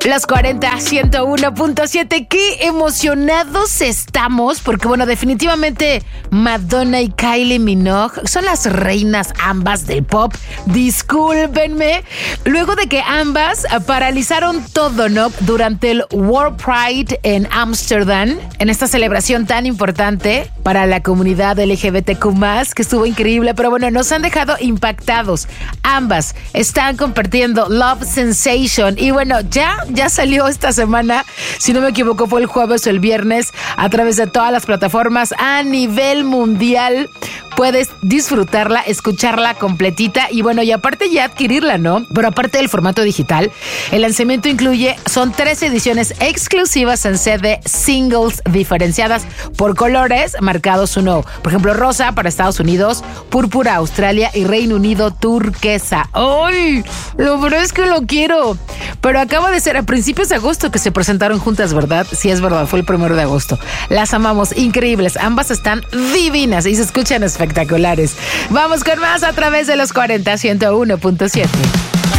Los 40, 101.7. Qué emocionados estamos, porque bueno, definitivamente Madonna y Kylie Minogue son las reinas ambas del pop. Discúlpenme. Luego de que ambas paralizaron todo, ¿no? Durante el World Pride en Ámsterdam, en esta celebración tan importante para la comunidad LGBTQ+, que estuvo increíble, pero bueno, nos han dejado impactados. Ambas están compartiendo Love Sensation y bueno, ya salió esta semana, si no me equivoco fue el jueves o el viernes, a través de todas las plataformas a nivel mundial. Puedes disfrutarla, escucharla completita y bueno, y aparte ya adquirirla, ¿no? Pero aparte del formato digital, el lanzamiento son 3 ediciones exclusivas en CD, singles diferenciadas por colores marcados uno. Por ejemplo, rosa para Estados Unidos, púrpura Australia y Reino Unido turquesa. ¡Ay! Lo verdad es que lo quiero. Pero acaba de ser a principios de agosto que se presentaron juntas, ¿verdad? Sí, es verdad, fue el 1 de agosto. Las amamos, increíbles. Ambas están divinas y se escuchan espectaculares. Vamos con más a través de los 40, 101.7.